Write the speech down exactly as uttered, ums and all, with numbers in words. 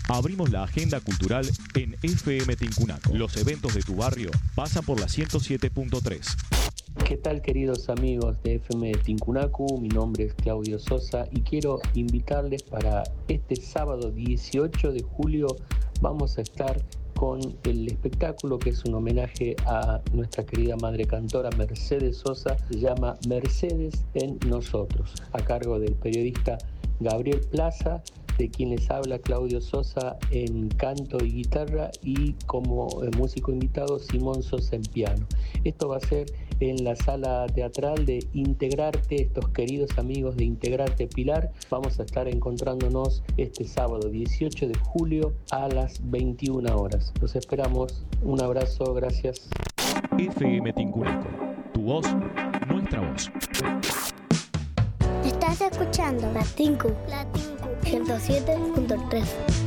Abrimos la agenda cultural en F M Tincunaco. Los eventos de tu barrio pasan por la ciento siete punto tres. ¿Qué tal, queridos amigos de F M Tincunacu? Mi nombre es Claudio Sosa y quiero invitarles para este sábado dieciocho de julio. Vamos a estar con el espectáculo que es un homenaje a nuestra querida madre cantora Mercedes Sosa. Se llama Mercedes en Nosotros, a cargo del periodista Gabriel Plaza, de quien les habla Claudio Sosa en canto y guitarra, y como músico invitado Simón Sosa en piano. Esto va a ser en la sala teatral de Integrarte, estos queridos amigos de Integrarte Pilar. Vamos a estar encontrándonos este sábado dieciocho de julio a las veintiuna horas. Los esperamos. Un abrazo, gracias. F M Tincunaco, tu voz, nuestra voz. Estás escuchando La Tinku, La Tinku ciento siete punto tres.